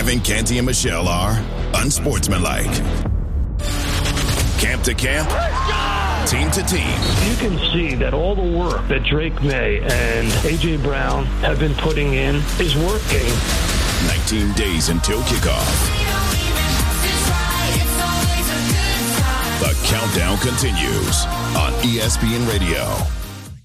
Kevin, Canty, and Michelle are unsportsmanlike. Camp to camp, team to team. You can see that all the work that Drake May and A.J. Brown have been putting in is working. 19 days until kickoff. The countdown continues on ESPN Radio.